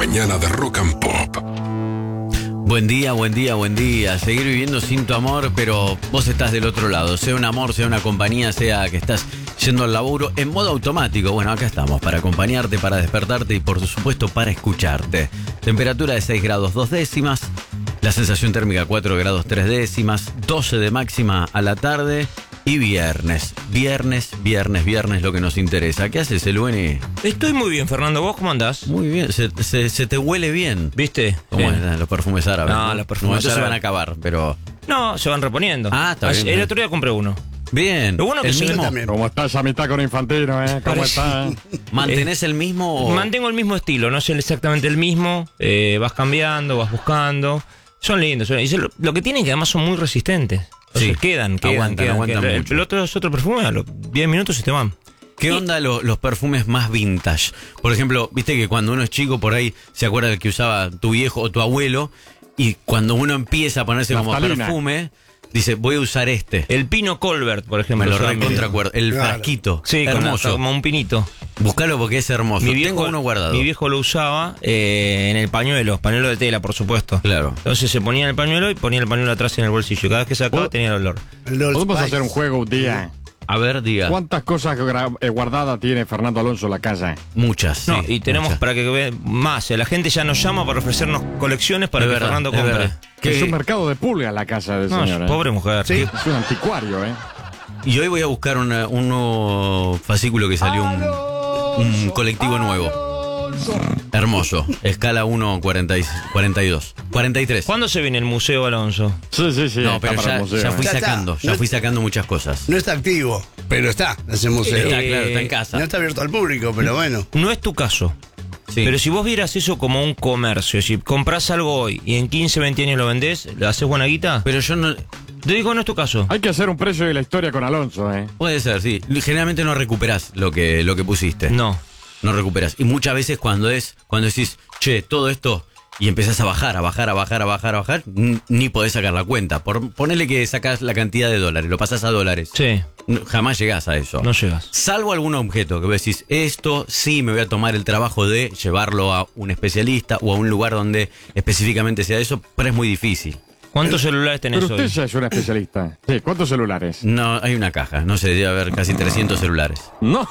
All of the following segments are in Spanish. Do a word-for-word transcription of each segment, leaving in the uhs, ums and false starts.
mañana de Rock and Pop. Buen día, buen día, buen día. Seguir viviendo sin tu amor, pero vos estás del otro lado. Sea un amor, sea una compañía, sea que estás yendo al laburo en modo automático. Bueno, acá estamos para acompañarte, para despertarte y por supuesto para escucharte. Temperatura de seis grados dos décimas. La sensación térmica cuatro grados tres décimas. doce de máxima a la tarde. Y viernes, viernes, viernes, viernes, lo que nos interesa. ¿Qué haces, el Lueni? Estoy muy bien, Fernando. ¿Vos cómo andás? Muy bien, se, se, se te huele bien. ¿Viste? ¿Cómo Bien. es? Los perfumes árabes. No, los perfumes no, árabes se van a acabar, pero... No, se van reponiendo. Ah, está bien. El otro día compré uno. Bien. Lo bueno que el se mismo. ve ¿Cómo estás a mitad con Infantino, eh? ¿Cómo Parece- estás? ¿Mantenés el mismo o...? Mantengo el mismo estilo, no es exactamente el mismo. eh, vas cambiando, vas buscando. Son lindos. son- y se- lo, lo que tienen que además son muy resistentes. O Sí. sea, quedan, quedan, Aguantan, quedan, aguantan quedan. El- mucho. El otro es otro perfume, a los diez minutos se te van. ¿Qué onda lo- los perfumes más vintage? Por ejemplo, viste que cuando uno es chico por ahí se acuerda del que usaba tu viejo o tu abuelo y cuando uno empieza a ponerse como Naftalina. perfume, dice, voy a usar este. El pino Colbert, por ejemplo. Me lo se va recontracuerdo. El Claro. frasquito. Sí, con- hermoso. como un pinito. Buscalo porque es hermoso. Mi viejo, Tengo uno guardado. mi viejo lo usaba eh, en el pañuelo, pañuelo de tela, por supuesto. Claro. Entonces se ponía en el pañuelo y ponía el pañuelo atrás en el bolsillo. Cada vez que sacaba ¿Vos? tenía el olor. El Old Podemos Spice. hacer un juego un día. A ver, diga. ¿Cuántas cosas gra- eh, guardadas tiene Fernando Alonso en la casa? Muchas. No, sí, y tenemos muchas. para que vean más. eh, La gente ya nos llama para ofrecernos colecciones para Es que verdad, Fernando es compre. verdad. Que es ¿Qué? un mercado de pulgas la casa del No, señor. eh. pobre mujer. Sí. Es un anticuario, ¿eh? Y hoy voy a buscar una- un nuevo fascículo que salió, un, un colectivo nuevo. Hermoso. Escala uno cuarenta y dos. cuarenta y tres. ¿Cuándo se viene el Museo Alonso? Sí, sí, sí. No, está pero para ya, el museo, ya eh. fui Ya está. sacando, ya No- fui sacando muchas cosas. No está activo, pero está ese museo. Está Eh, claro, está en casa. No está abierto al público, pero bueno. No es tu caso. Sí. Pero si vos vieras eso como un comercio, si compras algo hoy y en quince, veinte años lo vendés, ¿le haces buena guita? Pero yo no... Te digo, no es tu caso. Hay que hacer un precio de la historia con Alonso, ¿eh? Puede ser, sí. Generalmente no recuperás lo que, lo que pusiste. No. No recuperas. Y muchas veces cuando es, cuando decís, che, todo esto, y empezás a bajar, a bajar, a bajar, a bajar, a bajar, n- ni podés sacar la cuenta. Por, ponele que sacás la cantidad de dólares, lo pasás a dólares. Sí, No, jamás llegás a eso. no llegas. Salvo algún objeto que vos decís, esto sí me voy a tomar el trabajo de llevarlo a un especialista o a un lugar donde específicamente sea eso, pero es muy difícil. ¿Cuántos celulares tenés Pero usted hoy? ya es una especialista. Sí, ¿cuántos celulares? No, hay una caja, no sé, debe haber casi trescientos celulares. No.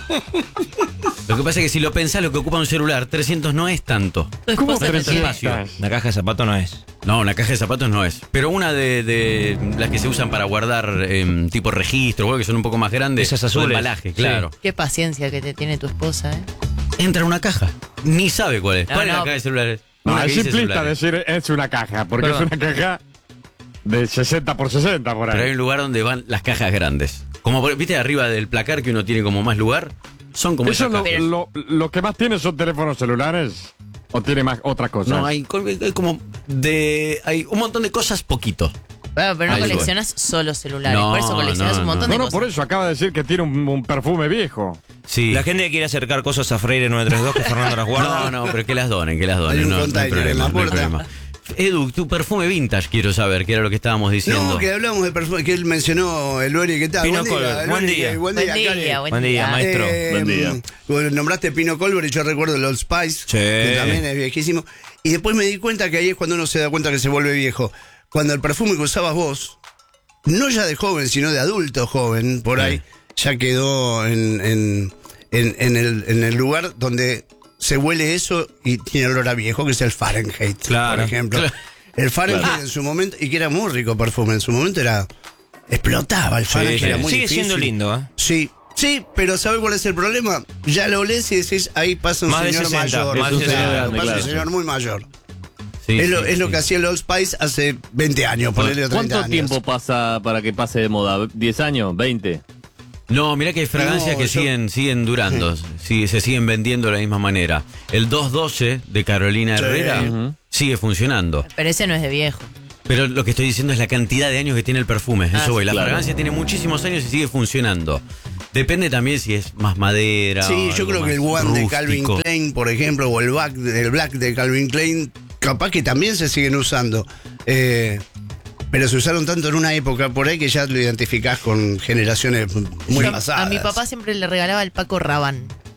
Lo que pasa es que si lo pensás, lo que ocupa un celular, trescientos no es tanto. ¿Cómo esposa te tiene. trescientos? La caja de zapatos no es. No, una caja de zapatos no es. Pero una de, de las que se usan para guardar em, tipo registro, o que son un poco más grandes. Esas o azules. embalaje, Sí. claro. Qué paciencia que te tiene tu esposa, ¿eh? Entra una caja. Ni sabe cuál es. No, ¿Cuál es la no. caja de celulares? No, Una que es dice simplista celulares. decir es una caja, porque Perdón. es una caja de sesenta por sesenta por ahí. Pero hay un lugar donde van las cajas grandes. Como, por- ¿viste arriba del placar que uno tiene como más lugar? Son como ¿Eso esas lo, cajas. lo, lo que más tiene son teléfonos celulares? ¿O tiene más otras cosas? No, hay, col- hay como de... Hay un montón de cosas poquito. Bueno, pero no Ahí coleccionas solo celulares, No, por eso coleccionas no, un montón No, de no, cosas. por eso acaba de decir que tiene un, un perfume viejo. Sí. La gente que quiere acercar cosas a Freire nueve tres dos, que Fernando las guarda. No, no, pero que las donen, que las donen. Hay un no, no hay container en problema, la no hay puerta. problema. Edu, tu perfume vintage quiero saber, que era lo que estábamos diciendo. No, que hablamos de perfume, que él mencionó el Lori, ¿qué tal? Pino Buen día, Colbert, el buen Lori, día. Buen Buen día, día, Cale. buen Buen día, día. maestro. Eh, Buen día. bueno, nombraste Pino Colbert y yo recuerdo el Old Spice, Sí. que también es viejísimo. Y después me di cuenta que ahí es cuando uno se da cuenta que se vuelve viejo. Cuando el perfume que usabas vos, no ya de joven, sino de adulto joven, por Sí. ahí, ya quedó en, en, en, en el, en el lugar donde se huele eso y tiene olor a viejo, que es el Fahrenheit, Claro. por ejemplo. Claro. El Fahrenheit en su momento, y que era muy rico perfume, en su momento era... Explotaba el Fahrenheit, Sí, era sí. muy Sigue difícil. siendo lindo, ¿eh? Sí, sí, pero ¿sabe cuál es el problema? Ya lo olés y decís, ahí pasa un Más de señor sesenta, mayor. más de Claro, sesenta, pasa claro. un señor muy mayor. Sí, es lo, sí, es lo sí. que hacía el Old Spice hace veinte años, ponele treinta ¿Cuánto años. tiempo pasa para que pase de moda? ¿diez años? ¿veinte? No, mirá que hay fragancias No, que yo- siguen, siguen durando, sí, se siguen vendiendo de la misma manera. El dos doce de Carolina Sí. Herrera Ujú. sigue funcionando. Pero ese no es de viejo. Pero lo que estoy diciendo es la cantidad de años que tiene el perfume. Eso Ah, voy. La claro. fragancia tiene muchísimos años y sigue funcionando. Depende también si es más madera. Sí, o yo algo creo que el más One de Calvin rústico. Klein, por ejemplo, o el Black, el Black de Calvin Klein, capaz que también se siguen usando. Eh, pero se usaron tanto en una época por ahí que ya lo identificás con generaciones muy Yo pasadas. a mi papá siempre le regalaba el Paco Rabanne.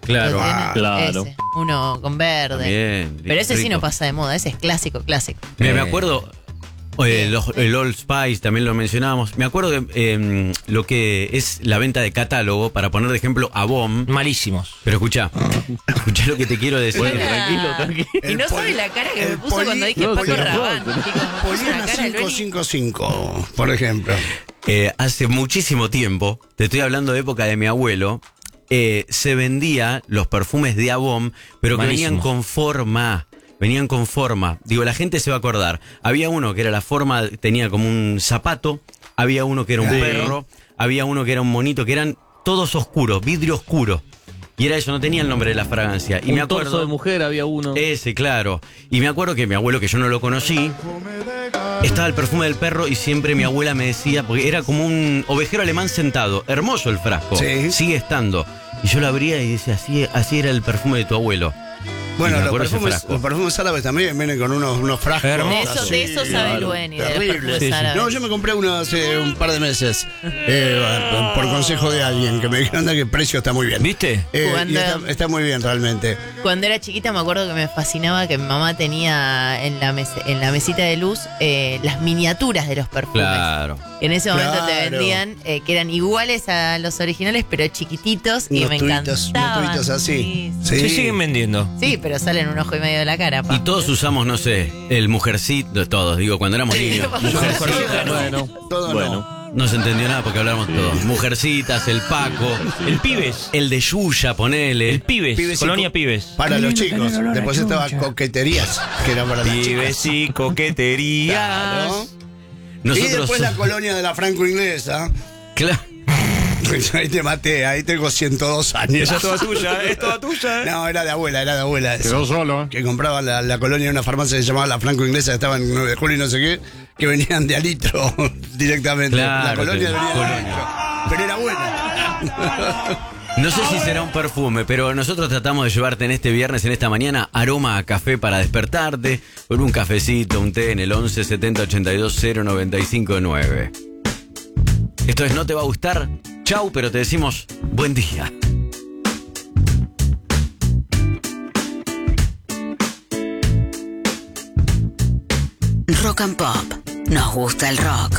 Claro. Lo tiene Claro. ese, uno con verde. Bien, Pero ese sí rico. no pasa de moda, ese es clásico, clásico. Mira, me Eh. acuerdo, eh, los- el Old Spice también lo mencionábamos. Me acuerdo de eh, lo que es la venta de catálogo, para poner de ejemplo Avon. Malísimos. Pero escucha, escucha lo que te quiero decir. Bueno, Hola. tranquilo, tranquilo. Y El no poli- sabe la cara que me el puso poli- cuando dije no, Paco se Rabanne. enojó. Chicos, me puso Poliana una cara del cinco Beni. cinco cinco, por ejemplo. Eh, hace muchísimo tiempo, te estoy hablando de época de mi abuelo, eh, se vendía los perfumes de Avon, pero que Malísimo. venían con forma. Venían con forma. Digo, la gente se va a acordar. Había uno que era la forma, tenía como un zapato, había uno que era un Sí. perro, había uno que era un monito, que eran todos oscuros, vidrio oscuro. Y era eso, no tenía el nombre de la fragancia. Y Un me acuerdo. torso de mujer había uno. Ese, claro. Y me acuerdo que mi abuelo, que yo no lo conocí, estaba el perfume del perro y siempre mi abuela me decía, porque era como un ovejero alemán sentado, hermoso el frasco, Sí. sigue estando. Y yo lo abría y decía, así, así era el perfume de tu abuelo. Bueno, Y me los acuerdo ese perfumes, frasco. los perfumes árabes también vienen con unos, unos frascos. Hermoso. De eso, de eso sabe claro. Lueni, de los Terrible. perfumes Sí, sí. árabes. No, yo me compré uno hace un par de meses, eh, por consejo de alguien que me dijeron anda, que el precio está muy bien. ¿Viste? Eh, Jugando- y está, está muy bien realmente. Cuando era chiquita me acuerdo que me fascinaba que mi mamá tenía en la, mes- en la mesita de luz eh, las miniaturas de los perfumes. Claro. Que en ese momento te Claro. vendían, eh, que eran iguales a los originales, pero chiquititos y Unos me tubitos, encantaban. unos tubitos así. Sí, Se siguen vendiendo. sí, pero salen un ojo y medio de la cara. pa. Y todos usamos, no sé, el mujercito, todos, digo, cuando éramos niños. Mujercita, no. Bueno, Todo bueno. no. No se entendió nada porque hablamos todos. Mujercitas, el Paco, El Pibes. el de Yuya, ponele. El Pibes. Pibes y Colonia co- Pibes. Para los chicos. Después estaba coqueterías, que era para las Pibes chicas. y coqueterías. Claro. Y Nosotros. después la colonia de la franco-inglesa. Claro. Ahí te maté, ahí tengo ciento dos años. Esa es toda tuya, es toda tuya. ¿eh? No, era de abuela, era de abuela. eso. Quedó solo, ¿eh? Que compraba la, la colonia de una farmacia que se llamaba la franco-inglesa, que estaba en nueve de julio y no sé qué, que venían de a litro directamente. Claro, la colonia que- venía de a colonia. litro. Pero era buena. No sé si será un perfume, pero nosotros tratamos de llevarte en este viernes, en esta mañana, aroma a café para despertarte, con un cafecito, un té en el once setenta ochenta y dos cero noventa y cinco nueve. Esto es No Te Va a Gustar. Chau, pero te decimos buen día. Rock and Pop. Nos gusta el rock.